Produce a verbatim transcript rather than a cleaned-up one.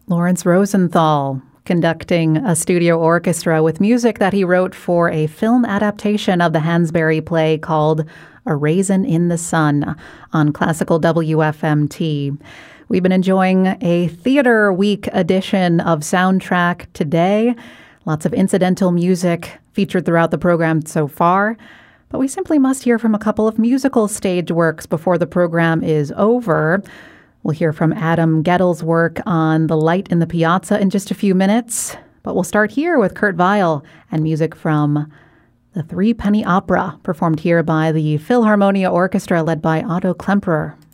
Lawrence Rosenthal conducting a studio orchestra with music that he wrote for a film adaptation of the Hansberry play called A Raisin in the Sun on Classical W F M T. We've been enjoying a Theater Week edition of Soundtrack today. Lots of incidental music featured throughout the program so far. But we simply must hear from a couple of musical stage works before the program is over. We'll hear from Adam Gettel's work on The Light in the Piazza in just a few minutes. But we'll start here with Kurt Weill and music from the Three Penny Opera, performed here by the Philharmonia Orchestra led by Otto Klemperer.